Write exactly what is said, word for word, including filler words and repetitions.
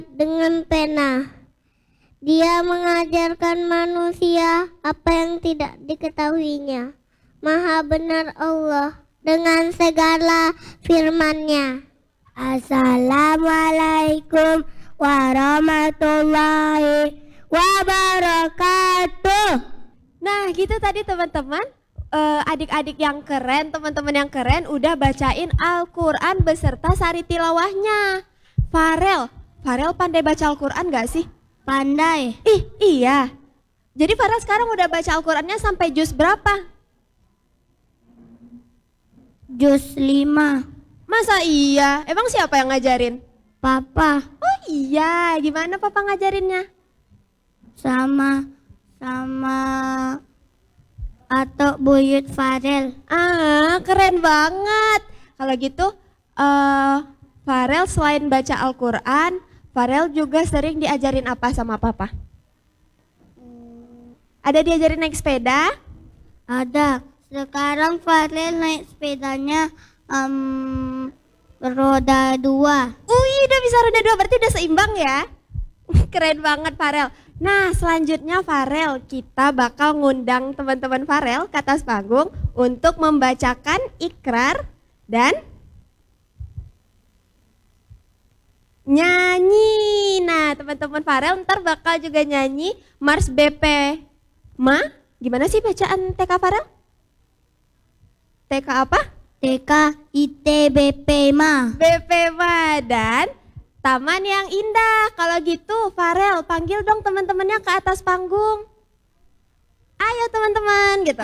dengan pena. Dia mengajarkan manusia apa yang tidak diketahuinya. Maha benar Allah dengan segala firman-Nya. Assalamualaikum warahmatullahi wabarakatuh. Nah gitu tadi teman-teman, uh, adik-adik yang keren, teman-teman yang keren udah bacain Al-Quran beserta sari tilawahnya. Farel, Farel pandai baca Al-Quran gak sih? Pandai. Ih iya, jadi Farel sekarang udah baca Al-Qurannya sampai juz berapa? Juz lima. Masa iya? Emang siapa yang ngajarin? Papa. Oh iya, gimana papa ngajarinnya? Sama sama atau buyut Farel. Ah, keren banget. Kalau gitu, uh, Farel selain baca Al-Quran, Farel juga sering diajarin apa sama papa? Ada diajarin naik sepeda? Ada. Sekarang Farel naik sepedanya um, roda dua. Wih, udah bisa roda dua, berarti udah seimbang ya? Keren banget Farel. Nah selanjutnya Farel, kita bakal ngundang teman-teman Farel ke atas panggung untuk membacakan ikrar dan nyanyi. Nah teman-teman Farel ntar bakal juga nyanyi Mars B P Ma. Gimana sih bacaan T K Farel? T K apa? T K I T B P M A. B P M A dan Taman yang Indah. Kalau gitu Farel panggil dong teman-temannya ke atas panggung. Ayo teman-teman gitu.